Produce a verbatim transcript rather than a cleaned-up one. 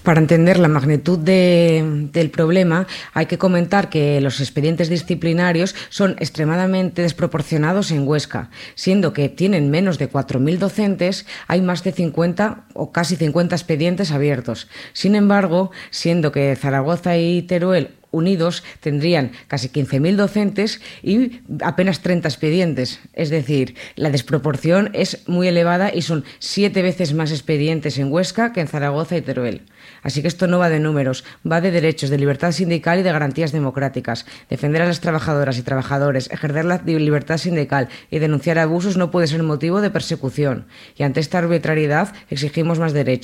Para entender la magnitud de, del problema, hay que comentar que los expedientes disciplinarios son extremadamente desproporcionados en Huesca, siendo que tienen menos de cuatro mil docentes, hay más de cincuenta o casi cincuenta expedientes abiertos. Sin embargo, siendo que Zaragoza y Teruel unidos tendrían casi quince mil docentes y apenas treinta expedientes. Es decir, la desproporción es muy elevada y son siete veces más expedientes en Huesca que en Zaragoza y Teruel. Así que esto no va de números, va de derechos, de libertad sindical y de garantías democráticas. Defender a las trabajadoras y trabajadores, ejercer la libertad sindical y denunciar abusos no puede ser motivo de persecución. Y ante esta arbitrariedad exigimos más derechos.